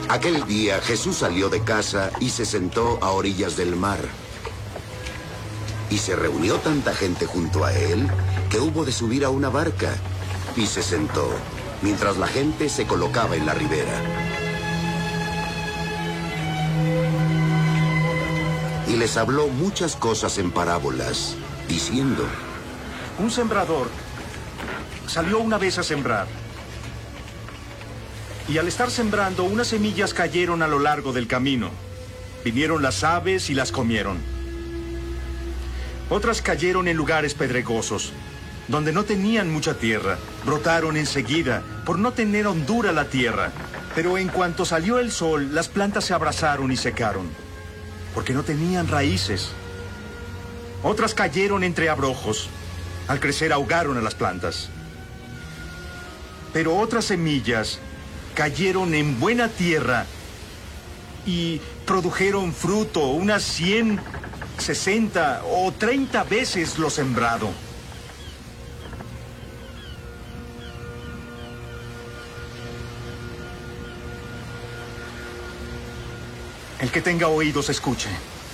Aquel día Jesús salió de casa y se sentó a orillas del mar. Y se reunió tanta gente junto a él que hubo de subir a una barca. Y se sentó, mientras la gente se colocaba en la ribera. Y les habló muchas cosas en parábolas, diciendo: Un sembrador salió una vez a sembrar. Y al estar sembrando, unas semillas cayeron a lo largo del camino. Vinieron las aves y las comieron. Otras cayeron en lugares pedregosos, donde no tenían mucha tierra. Brotaron enseguida, por no tener hondura la tierra. Pero en cuanto salió el sol, las plantas se abrasaron y secaron, porque no tenían raíces. Otras cayeron entre abrojos. Al crecer ahogaron a las plantas. Pero otras semillas cayeron en buena tierra y produjeron fruto, unas 100, 60 o 30 veces lo sembrado. El que tenga oídos, escuche.